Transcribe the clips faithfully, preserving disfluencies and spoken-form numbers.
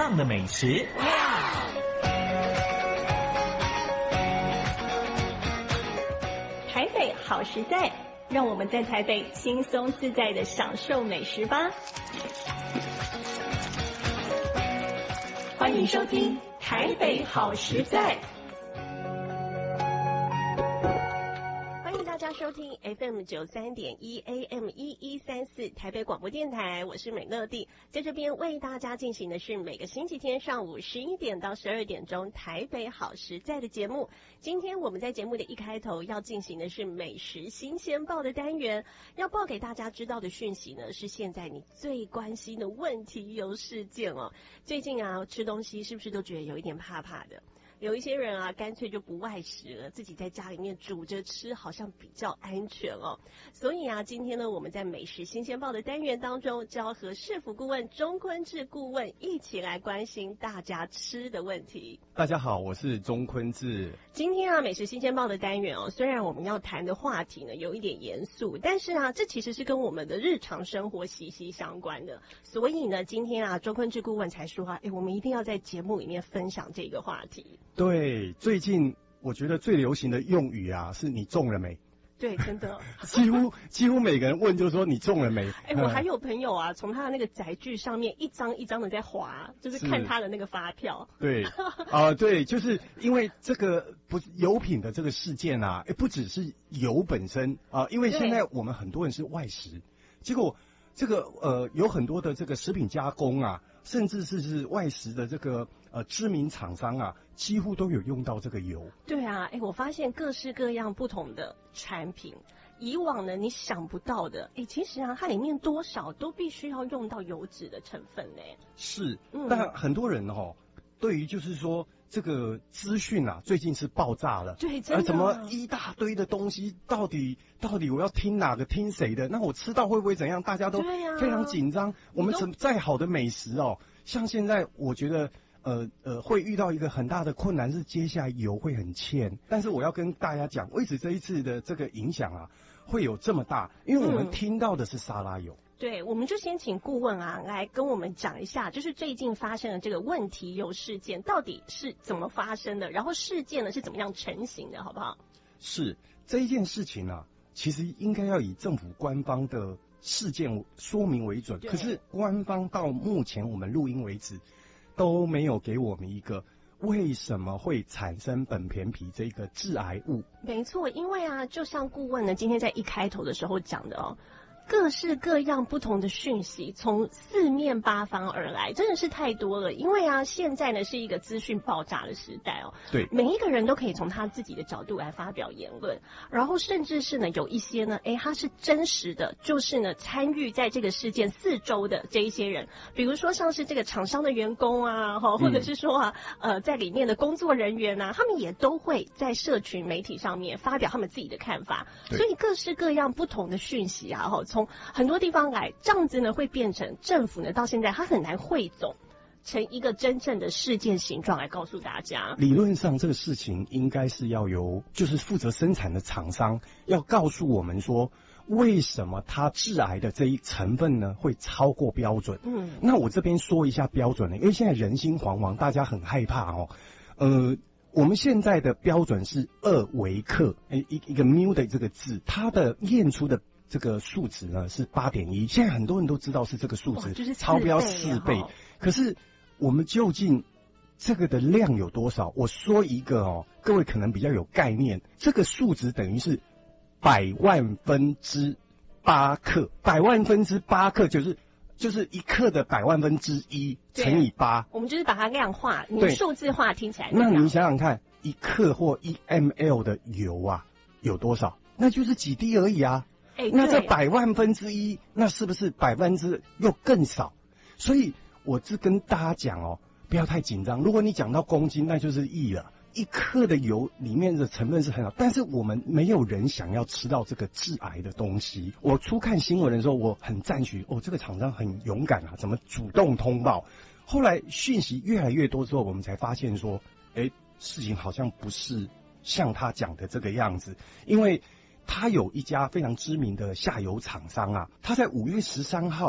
棒的美食。 台北好实在，让我们在台北轻松自在的享受美食吧。欢迎收听《台北好实在》。 大家收听 F M 九三点一 A M 一一三四台北广播电台，我是美乐蒂，在这边为大家进行的是每个星期天上午十一点到十二点钟台北好实在的节目。今天我们在节目的一开头要进行的是美食新鲜报的单元，要报给大家知道的讯息呢，是现在你最关心的问题有事件哦。最近啊，吃东西是不是都觉得有一点怕怕的？有一些人啊，干脆就不外食了，自己在家里面煮着吃，好像比较安全哦。所以啊，今天呢，我们在美食新鲜报的单元当中，就要和市府顾问钟坤志顾问一起来关心大家吃的问题。 大家好，我是钟坤志。 今天啊，美食新鲜报的单元哦，虽然我们要谈的话题呢有一点严肃，但是啊，这其实是跟我们的日常生活息息相关的。所以呢，今天啊，钟坤志顾问才说啊，哎，我们一定要在节目里面分享这个话题。 对，最近我觉得最流行的用语啊，是你中了没？ 对，真的， 几乎几乎每个人问就说你中了没？ 哎、欸，我还有朋友啊，从他的那个载具上面一张一张的在滑，就是看他的那个发票。 对，啊、呃，对，就是因为这个不油品的这个事件啊，哎，不只是油本身啊、呃，因为现在我们很多人是外食，结果这个呃有很多的这个食品加工啊。甚至是是外食的这个呃知名厂商啊，几乎都有用到这个油。 对啊，哎，我发现各式各样不同的产品，以往呢你想不到的，哎，其实啊它里面多少都必须要用到油脂的成分呢。 是， 嗯、 但很多人哦，对于就是说这个资讯啊，最近是爆炸了。 对，真的。 怎么一大堆的东西，到底到底我要听哪个听谁的？那我吃到会不会怎样？大家都非常紧张。我们怎再好的美食哦，像现在我觉得呃呃会遇到一个很大的困难是，接下来油会很欠。但是我要跟大家讲，为此这一次的这个影响啊，会有这么大，因为我们听到的是沙拉油。 嗯对，我们就先请顾问啊来跟我们讲一下，就是最近发生的这个问题油事件到底是怎么发生的，然后事件呢是怎么样成型的，好不好？ 是这一件事情啊，其实应该要以政府官方的事件说明为准，可是官方到目前我们录音为止都没有给我们一个为什么会产生苯醛皮这个致癌物。 没错，因为啊，就像顾问呢今天在一开头的时候讲的哦。各式各样不同的讯息从四面八方而来，真的是太多了。因为啊，现在呢是一个资讯爆炸的时代哦， 对， 每一个人都可以从他自己的角度来发表言论，然后甚至是呢有一些呢，哎，他是真实的，就是呢参与在这个事件四周的这一些人，比如说像是这个厂商的员工啊，哈，或者是说啊，呃，在里面的工作人员啊，他们也都会在社群媒体上面发表他们自己的看法，所以各式各样不同的讯息啊，哈，从从很多地方来，这样子呢会变成政府呢到现在它很难汇总成一个真正的事件形状来告诉大家。 理论上这个事情应该是要由就是负责生产的厂商要告诉我们说，为什么它致癌的这一成分呢会超过标准。嗯，那我这边说一下标准呢，因为现在人心惶惶，大家很害怕哦。呃我们现在的标准是二微克，一一个 mu 的这个字，它的验出的这个数值呢是 八点一， 现在很多人都知道是这个数值， 就是超标四倍。可是我们究竟这个的量有多少？我说一个哦，各位可能比较有概念，这个数值等于是百万分之八克，百万分之八克就是就是一克的百万分之一乘以八， 我们就是把它量化，你数字化听起来。 那你想想看，一克或一 ml 的油啊有多少？那就是几滴而已啊。 欸、 那这百万分之一，那是不是百分之又更少？所以我是跟大家讲哦，不要太紧张。如果你讲到公斤，那就是亿了。一克的油里面的成分是很少，但是我们没有人想要吃到这个致癌的东西。我初看新闻的时候，我很赞许哦，这个厂商很勇敢啊，怎么主动通报？后来讯息越来越多之后，我们才发现说，哎，事情好像不是像他讲的这个样子，因为他有一家非常知名的下游厂商啊，他在五月十三号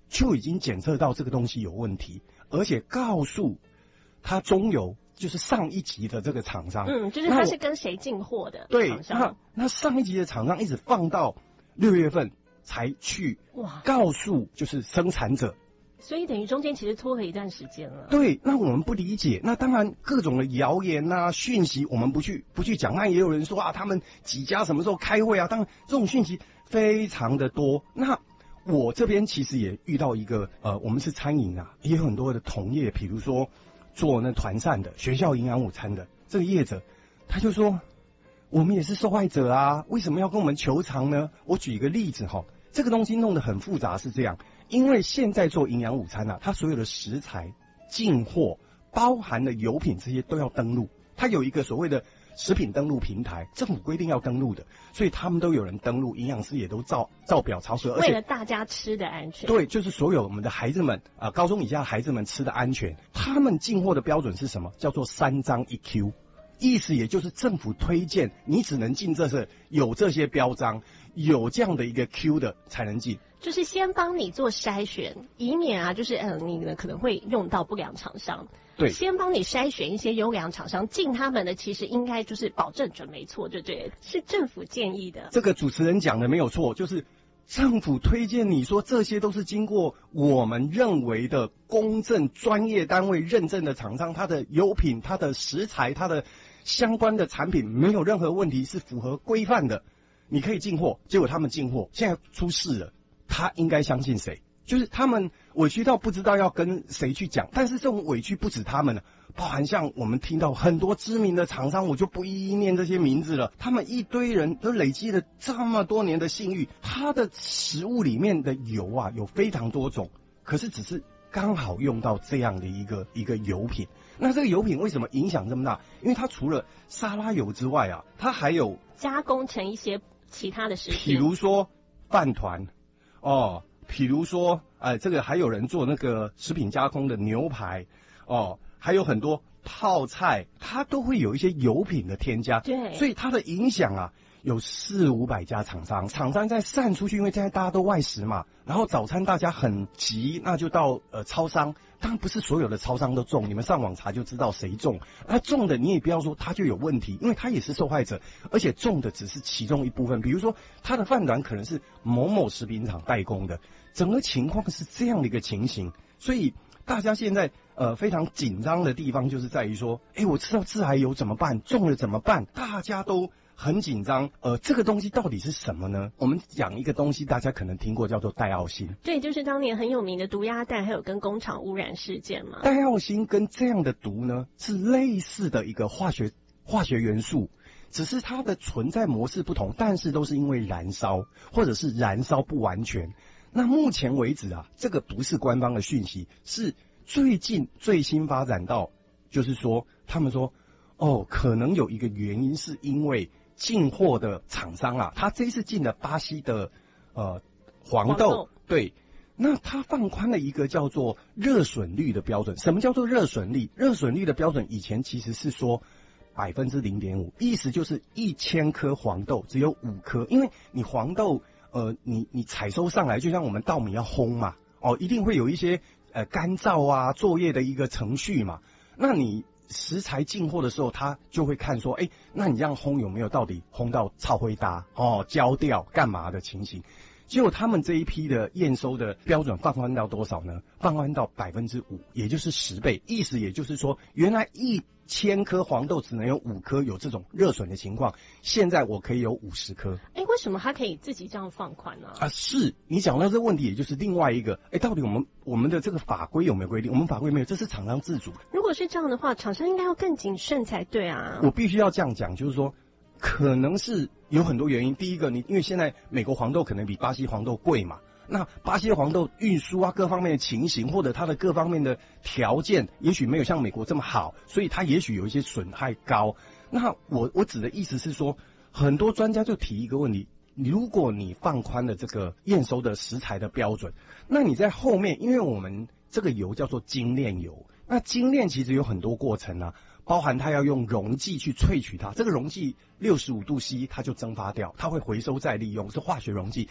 就已经检测到这个东西有问题，而且告诉他中油就是上一级的这个厂商， 嗯，就是他是跟谁进货的对， 厂商， 那那上一级的厂商一直放到六月份才去告诉就是生产者。 所以等于中间其实拖了一段时间了。 对，那我们不理解。那当然各种的谣言啊、讯息，我们不去不去讲。那也有人说啊，他们几家什么时候开会啊？当然这种讯息非常的多。那我这边其实也遇到一个呃，我们是餐饮啊，也有很多的同业，比如说做那团膳的、学校营养午餐的这个业者，他就说我们也是受害者啊，为什么要跟我们求偿呢？我举一个例子哈，这个东西弄得很复杂，是这样。因为现在做营养午餐啊，它所有的食材、进货、包含的油品这些都要登录，它有一个所谓的食品登录平台，政府规定要登录的，所以他们都有人登录，营养师也都照照表操课，而且为了大家吃的安全。 对，就是所有我们的孩子们啊、呃，高中以下的孩子们吃的安全，他们进货的标准是什么？叫做三张一 Q。意思也就是政府推荐你只能进这些有这些标章，有这样的一个 Q 的才能进， 就是先帮你做筛选，以免啊，就是嗯、呃，你呢可能会用到不良厂商。 对， 先帮你筛选一些优良厂商，进他们的其实应该就是保证准没错，对不对？是政府建议的。 这个主持人讲的没有错，就是政府推荐你说这些都是经过我们认为的公正专业单位认证的厂商，它的油品、它的食材、它的相关的产品没有任何问题，是符合规范的，你可以进货。结果他们进货现在出事了，他应该相信谁？就是他们委屈到不知道要跟谁去讲，但是这种委屈不止他们了，包含像我们听到很多知名的厂商，我就不一一念这些名字了，他们一堆人都累积了这么多年的信誉，他的食物里面的油啊有非常多种，可是只是刚好用到这样的一个一个油品。那这个油品为什么影响这么大？因为它除了沙拉油之外啊，它还有加工成一些其他的食品， 比如说饭团哦，比如说呃，这个还有人做那个食品加工的牛排哦，还有很多泡菜，它都会有一些油品的添加， 对， 所以它的影响啊。有四五百家厂商，厂商在散出去，因为现在大家都外食嘛，然后早餐大家很急，那就到呃超商，当然不是所有的超商都中，你们上网查就知道谁中，那中的你也不要说他就有问题，因为他也是受害者，而且中的只是其中一部分，比如说他的饭团可能是某某食品厂代工的，整个情况是这样的一个情形，所以大家现在呃非常紧张的地方就是在于说，哎，我吃到致癌油怎么办？中了怎么办？大家都很紧张，呃，这个东西到底是什么呢？我们讲一个东西，大家可能听过，叫做戴奥辛。 对，就是当年很有名的毒鸭蛋，还有跟工厂污染事件嘛。 戴奥辛跟这样的毒呢，是类似的一个化学化学元素，只是它的存在模式不同，但是都是因为燃烧或者是燃烧不完全。那目前为止啊，这个不是官方的讯息，是最近最新发展到，就是说他们说，哦，可能有一个原因是因为进货的厂商啊，他这一次进了巴西的呃黄豆， 黄豆对，那他放宽了一个叫做热损率的标准。什么叫做热损率？热损率的标准以前其实是说百分之零点五，意思就是一千颗黄豆只有五颗，因为你黄豆呃你你采收上来，就像我们稻米要烘嘛，哦，一定会有一些呃干燥啊作业的一个程序嘛，那你食材进货的时候，他就会看说，哎，那你这样烘有没有到底烘到超灰搭哦、焦掉干嘛的情形？结果他们这一批的验收的标准放宽到多少呢？放宽到百分之五，也就是十倍。意思也就是说，原来一千颗黄豆只能有五颗有这种热损的情况，现在我可以有五十颗。 哎，为什么他可以自己这样放宽呢？ 啊，是你讲到这个问题，也就是另外一个，哎，到底我们我们的这个法规有没有规定？我们法规没有，这是厂商自主。 如果是这样的话，厂商应该要更谨慎才对啊。 我必须要这样讲，就是说，可能是有很多原因。第一个，你因为现在美国黄豆可能比巴西黄豆贵嘛，那巴西的黄豆运输啊各方面的情形，或者它的各方面的条件，也许没有像美国这么好，所以它也许有一些损害高。那我我指的意思是说，很多专家就提一个问题。如果你放宽了这个验收的食材的标准，那你在后面，因为我们这个油叫做精炼油，那精炼其实有很多过程啊，包含它要用溶剂去萃取它，这个溶剂六十五度 C 它就蒸发掉，它会回收再利用，是化学溶剂。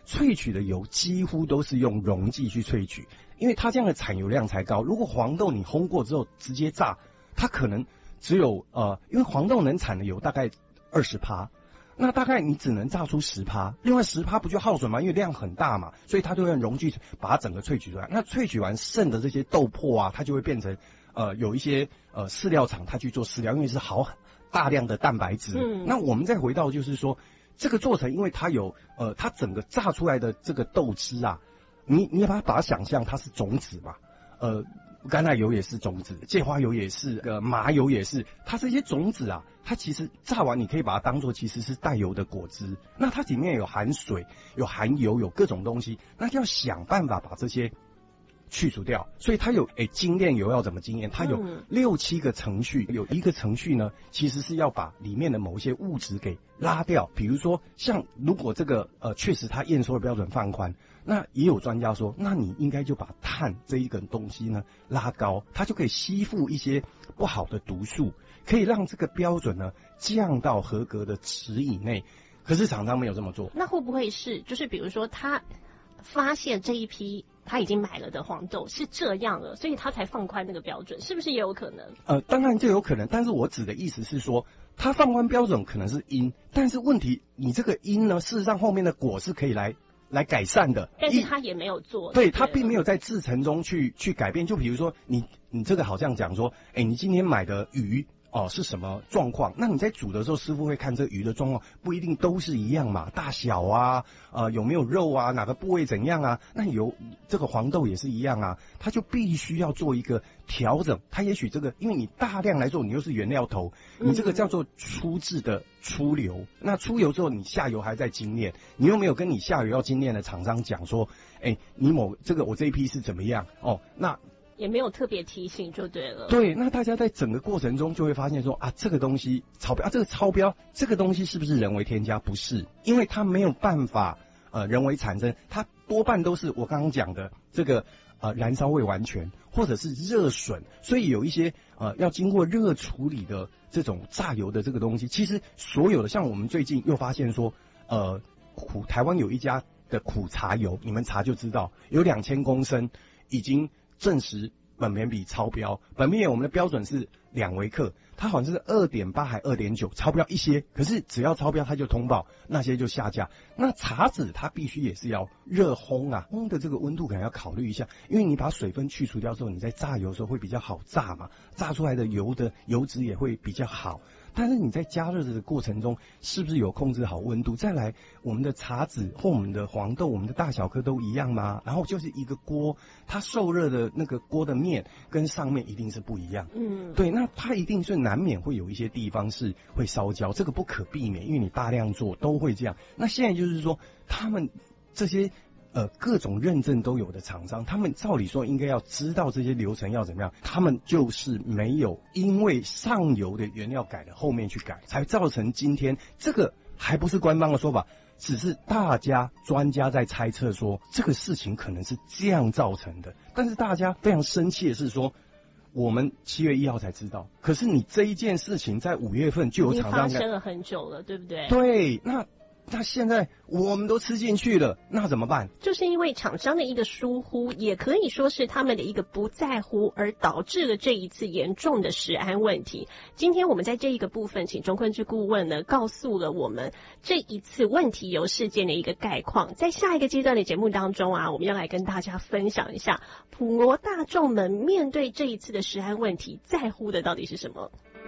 萃取的油几乎都是用溶剂去萃取，因为它这样的产油量才高。如果黄豆你烘过之后直接榨，它可能只有呃，因为黄豆能产的油大概百分之二十，那大概你只能榨出百分之十，另外百分之十不就耗损吗？因为量很大嘛，所以它就用溶剂把它整个萃取出来。那萃取完剩的这些豆粕啊，它就会变成呃有一些呃饲料厂它去做饲料，因为是好大量的蛋白质。嗯，那我们再回到就是说。这个做成，因为它有呃，它整个榨出来的这个豆汁啊，你你把它把它想象它是种子嘛，呃，甘奶油也是种子，芥花油也是，呃，麻油也是，它这些种子啊，它其实榨完你可以把它当做其实是带油的果汁，那它里面有含水，有含油，有各种东西，那就要想办法把这些去除掉，所以它有诶精炼油要怎么精炼？它有六七个程序，有一个程序呢，其实是要把里面的某一些物质给拉掉。比如说，像如果这个呃确实它验收的标准放宽，那也有专家说，那你应该就把碳这一个东西呢拉高，它就可以吸附一些不好的毒素，可以让这个标准呢降到合格的值以内。可是厂商没有这么做， 那会不会是就是比如说他发现这一批他已经买了的黄豆是这样了，所以他才放宽那个标准，是不是也有可能？ 呃，当然就有可能，但是我指的意思是说，他放宽标准可能是因，但是问题你这个因呢，事实上后面的果是可以来来改善的， 但是他也没有做， 对，他并没有在制程中去去改变。就比如说你你这个好像讲说，哎，你今天买的鱼。哦，是什么状况？那你在煮的时候，师傅会看这鱼的状况，不一定都是一样嘛，大小啊，呃，有没有肉啊，哪个部位怎样啊？那有这个黄豆也是一样啊，它就必须要做一个调整。它也许这个，因为你大量来做，你又是原料头，你这个叫做初制的出流。那出油之后，你下游还在精炼，你又没有跟你下游要精炼的厂商讲说，哎，你某这个我这一批是怎么样？哦，那。 也没有特别提醒就对了。 对，那大家在整个过程中就会发现说啊，这个东西超标啊，这个超标，这个东西是不是人为添加？不是，因为它没有办法呃人为产生，它多半都是我刚刚讲的这个呃燃烧未完全，或者是热损，所以有一些呃要经过热处理的这种榨油的这个东西，其实所有的像我们最近又发现说，呃苦台湾有一家的苦茶油，你们查就知道，有两千公升已经。证实苯棉比超标，苯棉我们的标准是两微克，它好像是二点八还二点九，超标一些，可是只要超标它就通报，那些就下架。那茶籽它必须也是要热烘啊，烘的这个温度可能要考虑一下，因为你把水分去除掉之后，你在榨油的时候会比较好榨嘛，榨出来的油的油脂也会比较好。但是你在加热的过程中，是不是有控制好温度？再来，我们的茶籽或我们的黄豆，我们的大小颗都一样吗？然后就是一个锅，它受热的那个锅的面跟上面一定是不一样。嗯，对，那它一定是难免会有一些地方是会烧焦，这个不可避免，因为你大量做都会这样。那现在就是说，他们这些。呃，各种认证都有的厂商，他们照理说应该要知道这些流程要怎么样，他们就是没有，因为上游的原料改了，后面去改，才造成今天这个还不是官方的说法，只是大家专家在猜测说这个事情可能是这样造成的。但是大家非常生气的是说，我们七月一号才知道，可是你这一件事情在五月份就有厂商已经发生了很久了，对不对？ 对，那。那现在我们都吃进去了，那怎么办？ 就是因为厂商的一个疏忽，也可以说是他们的一个不在乎，而导致了这一次严重的食安问题。今天我们在这一个部分，请钟坤之顾问呢，告诉了我们这一次问题油事件的一个概况。在下一个阶段的节目当中啊，我们要来跟大家分享一下普罗大众们面对这一次的食安问题，在乎的到底是什么？